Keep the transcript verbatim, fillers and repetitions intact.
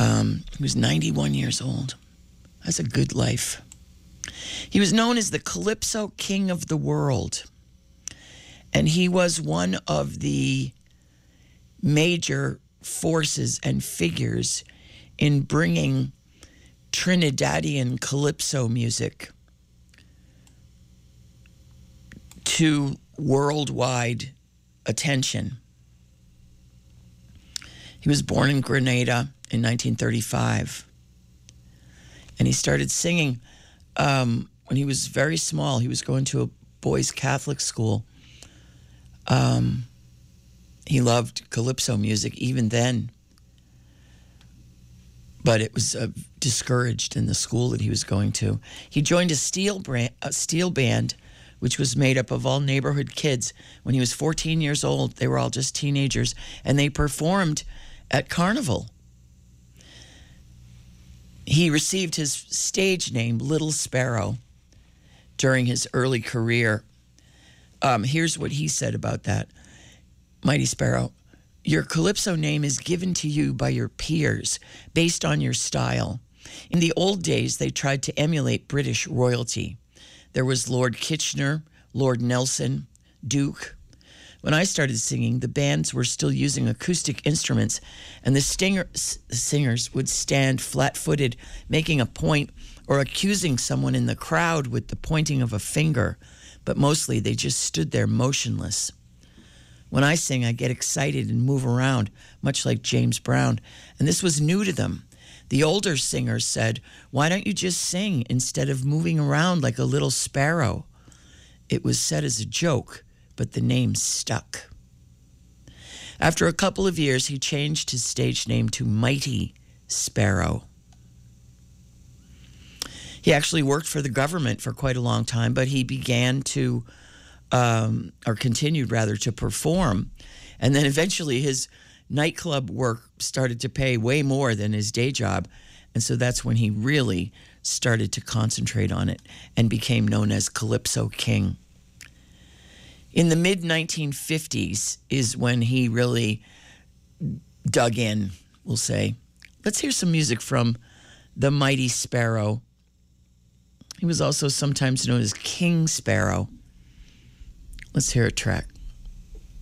Um, he was ninety-one years old. That's a good life. He was known as the Calypso King of the World. And he was one of the major forces and figures in bringing Trinidadian calypso music to worldwide attention. He was born in Grenada in nineteen thirty-five. And he started singing um, when he was very small. He was going to a boys' Catholic school. Um, he loved calypso music even then. But it was uh, discouraged in the school that he was going to. He joined a steel, brand, a steel band, which was made up of all neighborhood kids. When he was fourteen years old, they were all just teenagers, and they performed at Carnival. He received his stage name, Little Sparrow, during his early career. Um, here's what he said about that. Mighty Sparrow, your calypso name is given to you by your peers based on your style. In the old days, they tried to emulate British royalty. There was Lord Kitchener, Lord Nelson, Duke. When I started singing, the bands were still using acoustic instruments, and the stinger, singers would stand flat-footed, making a point or accusing someone in the crowd with the pointing of a finger, but mostly they just stood there motionless. When I sing, I get excited and move around, much like James Brown, and this was new to them. The older singers said, "Why don't you just sing instead of moving around like a little sparrow?" It was said as a joke, but the name stuck. After a couple of years, he changed his stage name to Mighty Sparrow. He actually worked for the government for quite a long time, but he began to, um, or continued rather, to perform. And then eventually his nightclub work started to pay way more than his day job. And so that's when he really started to concentrate on it and became known as Calypso King. In the mid nineteen fifties is when he really dug in, we'll say. Let's hear some music from the Mighty Sparrow. He was also sometimes known as King Sparrow. Let's hear a track.